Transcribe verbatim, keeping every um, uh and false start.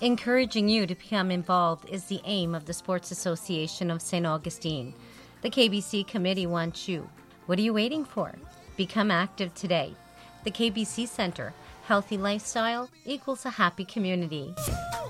Encouraging you to become involved is the aim of the Sports Association of Saint Augustine. The K B C committee wants you. What are you waiting for? Become active today. The K B C Center. Healthy lifestyle equals a happy community.